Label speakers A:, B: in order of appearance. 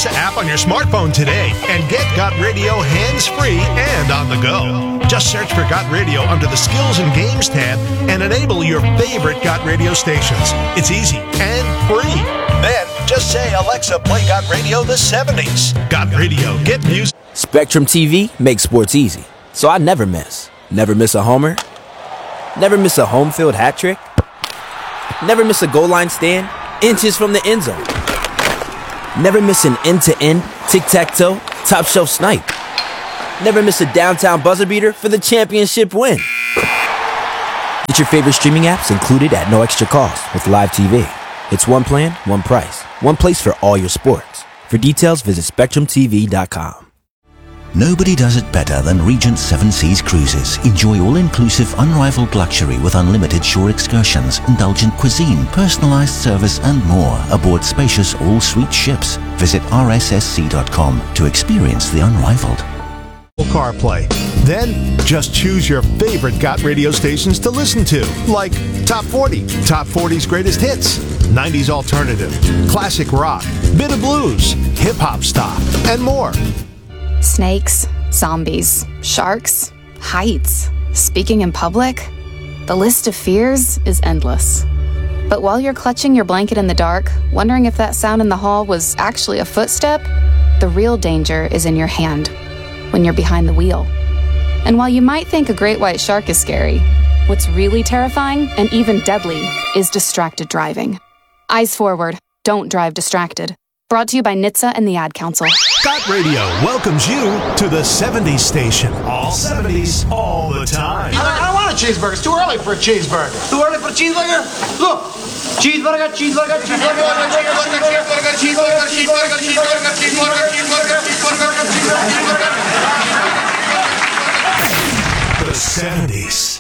A: Alexa app on your smartphone today and get Got Radio hands-free and on the go. Just search for Got Radio under the Skills and Games tab and enable your favorite Got Radio stations. It's easy and free. Then just say, Alexa, play Got Radio the 70s. Got Radio. Get music.
B: Spectrum TV makes sports easy, so I never miss. Never miss a homer. Never miss a home field hat trick. Never miss a goal line stand inches from the end zone. Never miss an end-to-end, tic-tac-toe, top-shelf snipe. Never miss a downtown buzzer beater for the championship win. Get your favorite streaming apps included at no extra cost with Live TV. It's one plan, one price, one place for all your sports. For details, visit SpectrumTV.com.
C: Nobody does it better than Regent Seven Seas Cruises. Enjoy all-inclusive, unrivaled luxury with unlimited shore excursions, indulgent cuisine, personalized service, and more aboard spacious all-suite ships. Visit rssc.com to experience the unrivaled.
A: CarPlay. Then just choose your favorite Got Radio stations to listen to, like Top 40, Top 40's Greatest Hits, 90s Alternative, Classic Rock, Bit of Blues, Hip Hop Stop, and more.
D: Snakes, zombies, sharks, heights, speaking in public. The list of fears is endless. But while you're clutching your blanket in the dark, wondering if that sound in the hall was actually a footstep, the real danger is in your hand, when you're behind the wheel. And while you might think a great white shark is scary, what's really terrifying and even deadly is distracted driving. Eyes forward, don't drive distracted. Brought to you by NHTSA and the Ad Council.
A: Got Radio welcomes you to the 70s station. All 70s, all the time.
E: I don't want a cheeseburger. It's too early for a cheeseburger. Too early for a cheeseburger? Look. Cheeseburger, cheeseburger, cheeseburger, cheeseburger, cheeseburger, cheeseburger, cheeseburger, cheeseburger, cheeseburger, cheeseburger, cheeseburger, cheeseburger.
A: The 70s.